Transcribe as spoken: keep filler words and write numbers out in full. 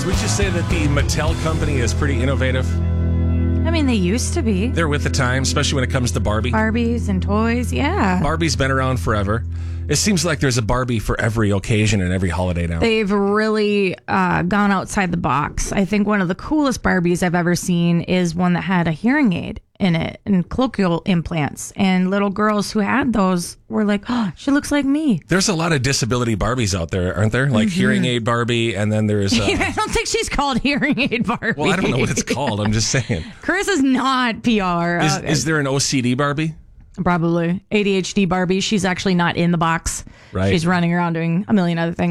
Would you say that the Mattel company is pretty innovative? I mean, they used to be. They're with the time, especially when it comes to Barbie. Barbies and toys, yeah. Barbie's been around forever. It seems like there's a Barbie for every occasion and every holiday now. They've really uh, gone outside the box. I think one of the coolest Barbies I've ever seen is one that had a hearing aid in it and cochlear implants. And little girls who had those were like, oh, she looks like me. There's a lot of disability Barbies out there, aren't there? Like mm-hmm. hearing aid Barbie, and then there's... Uh, I don't think she's called hearing aid Barbie. Well, I don't know what it's called. I'm just saying. Chris is not P R. Is, uh, is there an O C D Barbie? Probably. A D H D Barbie. She's actually not in the box. Right. She's running around doing a million other things.